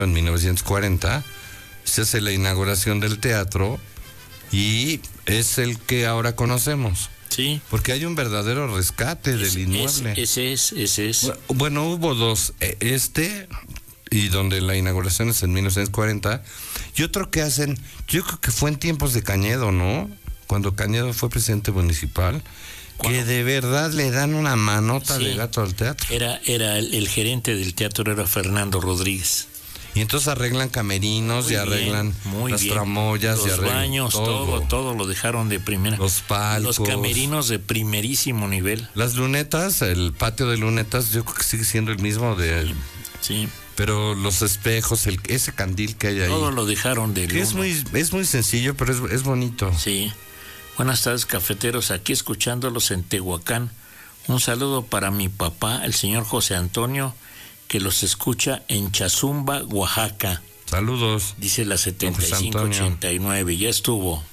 en 1940, se hace la inauguración del teatro y es el que ahora conocemos. Sí. Porque hay un verdadero rescate del inmueble. Ese es. Bueno, hubo dos, y donde la inauguración es en 1940, y otro que hacen, yo creo que fue en tiempos de Cañedo, ¿no? Cuando Cañedo fue presidente municipal, que de verdad le dan una manota de gato al teatro. Era el gerente del teatro, era Fernando Rodríguez. Y entonces arreglan camerinos y arreglan las tramoyas, los y arreglan baños, todo lo dejaron de primera. Los palcos. Los camerinos de primerísimo nivel. Las lunetas, el patio de lunetas, yo creo que sigue siendo el mismo de... Sí. Pero los espejos, ese candil que hay ahí. Todo lo dejaron de que es muy sencillo, pero es bonito. Sí. Buenas tardes, cafeteros. Aquí escuchándolos en Tehuacán. Un saludo para mi papá, el señor José Antonio, que los escucha en Chazumba, Oaxaca. Saludos. Dice la 7589. Ya estuvo.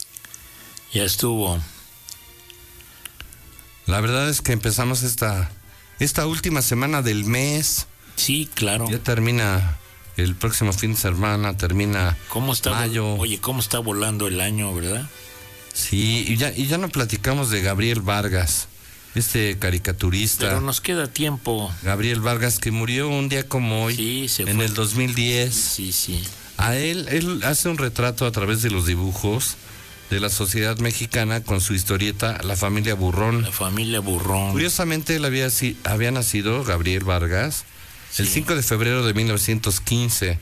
La verdad es que empezamos esta última semana del mes. Sí, claro. Ya termina el próximo fin de semana, termina mayo. Oye, cómo está volando el año, ¿verdad? Sí, y ya no platicamos de Gabriel Vargas, caricaturista. Pero nos queda tiempo. Gabriel Vargas, que murió un día como hoy, en el 2010. Sí. A él hace un retrato a través de los dibujos de la sociedad mexicana con su historieta La Familia Burrón. La Familia Burrón. Curiosamente, él había nacido, Gabriel Vargas, el 5 de febrero de 1915.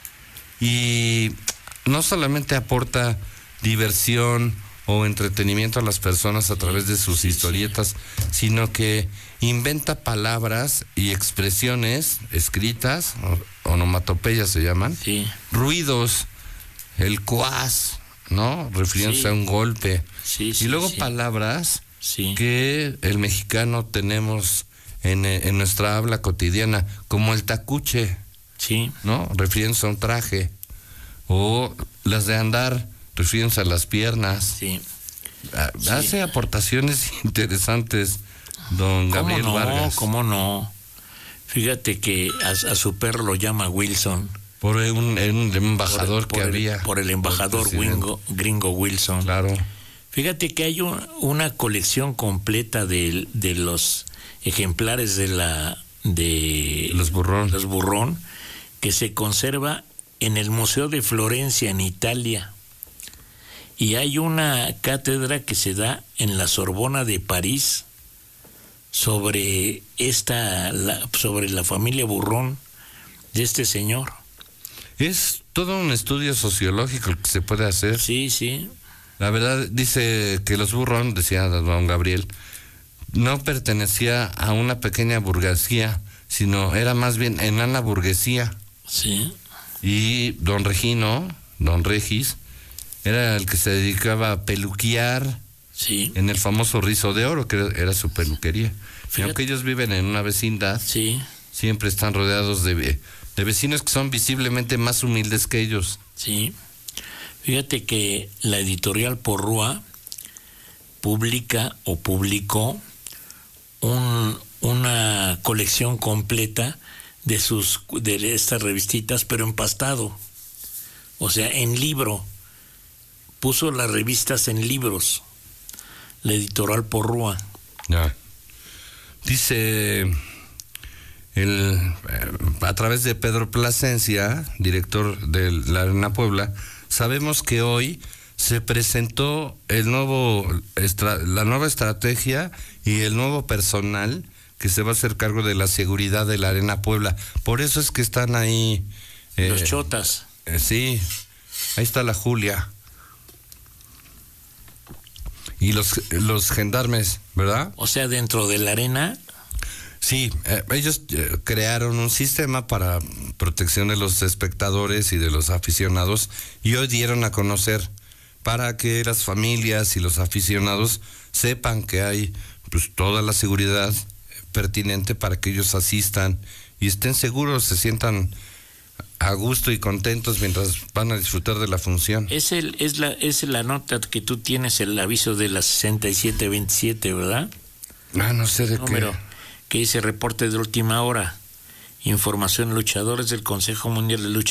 Y no solamente aporta diversión o entretenimiento a las personas a través de sus historietas, sino que inventa palabras y expresiones escritas, onomatopeyas se llaman, ruidos, el cuas, ¿no? Refiriéndose a un golpe. Y luego palabras que el mexicano tenemos en nuestra habla cotidiana, como el tacuche, ¿no? Refiriéndose a un traje, o las de andar, refiriéndose a las piernas. Hace aportaciones interesantes, don Gabriel Vargas. ¿Cómo no? Fíjate que a su perro lo llama Wilson. Por un embajador que había. Por el embajador gringo Wilson. Claro. Fíjate que hay una colección completa de los ejemplares de los Burrón, que se conserva en el Museo de Florencia, en Italia. Y hay una cátedra que se da en la Sorbona de París sobre la familia Burrón de este señor. Es todo un estudio sociológico que se puede hacer. Sí. La verdad, dice que los Burrón, decía don Gabriel, no pertenecía a una pequeña burguesía, sino era más bien enana burguesía. Sí. Y don Regis, era el que se dedicaba a peluquear en el famoso Rizo de Oro, que era su peluquería. Y aunque ellos viven en una vecindad, siempre están rodeados de vecinos que son visiblemente más humildes que ellos. Sí. Fíjate que la editorial Porrúa publicó una colección completa de estas revistitas, pero empastado, o sea, en libro. Puso las revistas en libros, la editorial Porrúa. Dice a través de Pedro Plasencia, director de la Arena Puebla, sabemos que hoy se presentó la nueva estrategia y el nuevo personal que se va a hacer cargo de la seguridad de la Arena Puebla. Por eso es que están ahí los chotas. Sí, ahí está la Julia. Y los gendarmes, ¿verdad? O sea, dentro de la arena. Sí, ellos crearon un sistema para protección de los espectadores y de los aficionados, y hoy dieron a conocer para que las familias y los aficionados sepan que hay toda la seguridad pertinente para que ellos asistan y estén seguros, se sientan a gusto y contentos mientras van a disfrutar de la función. Es la nota que tú tienes, el aviso de la 6727, ¿verdad? No sé de número qué. Que dice reporte de última hora. Información: luchadores del Consejo Mundial de Lucha